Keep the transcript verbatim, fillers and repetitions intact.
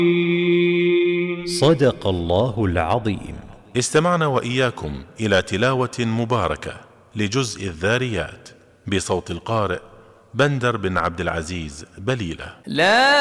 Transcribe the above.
صدق الله العظيم. استمعنا وإياكم إلى تلاوة مباركة لجزء الذاريات بصوت القارئ بندر بن عبد العزيز بليلة. لا